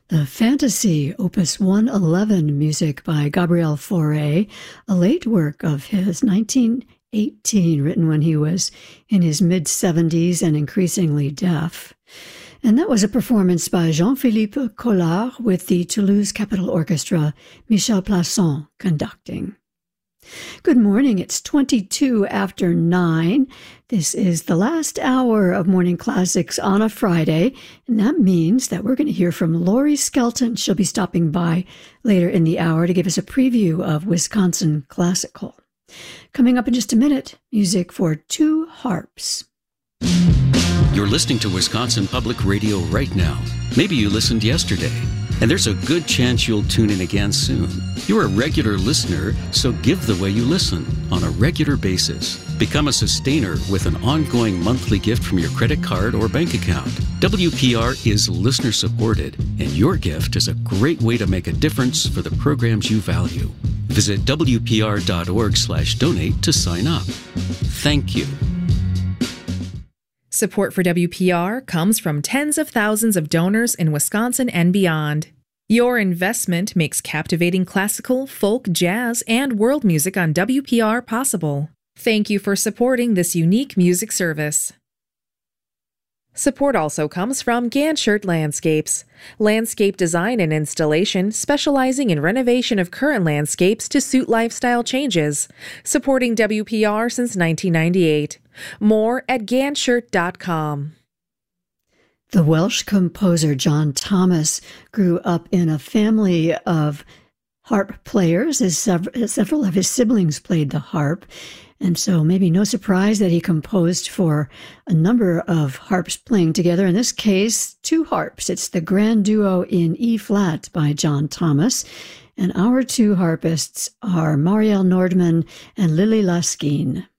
The Fantasy, Opus 111, music by Gabriel Fauré, a late work of his, 1918, written when he was in his mid-70s and increasingly deaf. And that was a performance by Jean-Philippe Collard with the Toulouse Capitol Orchestra, Michel Plasson conducting. Good morning. It's 22 after 9. This is the last hour of Morning Classics on a Friday, and that means that we're going to hear from Laurie Skelton. She'll be stopping by later in the hour to give us a preview of Wisconsin Classical. Coming up in just a minute, music for two harps. You're listening to Wisconsin Public Radio right now. Maybe you listened yesterday, and there's a good chance you'll tune in again soon. You're a regular listener, so give the way you listen on a regular basis. Become a sustainer with an ongoing monthly gift from your credit card or bank account. WPR is listener supported, and your gift is a great way to make a difference for the programs you value. Visit WPR.org/donate to sign up. Thank you. Support for WPR comes from tens of thousands of donors in Wisconsin and beyond. Your investment makes captivating classical, folk, jazz, and world music on WPR possible. Thank you for supporting this unique music service. Support also comes from Ganshert Landscapes, landscape design and installation specializing in renovation of current landscapes to suit lifestyle changes, supporting WPR since 1998. More at ganshert.com. The Welsh composer John Thomas grew up in a family of harp players, as several of his siblings played the harp, and so maybe no surprise that he composed for a number of harps playing together. In this case, two harps. It's the Grand Duo in E-flat by John Thomas, and our two harpists are Marielle Nordman and Lily Laskin.